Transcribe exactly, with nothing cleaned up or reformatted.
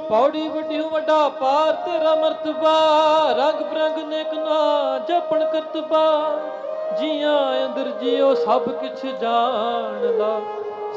ਪੌੜੀ ਵੱਡੀ ਵੱਡਾ ਪਾਰ ਤੇਰਾ ਮਰਤਬਾ, ਰੰਗ ਬਰੰਗ ਨੇਕ ਨਾ ਜਪਣ ਕਰਤਬਾ। ਜੀਆਂ ਅੰਦਰ ਜੀਓ ਸਭ ਕਿਛ ਜਾਣ ਲਾ,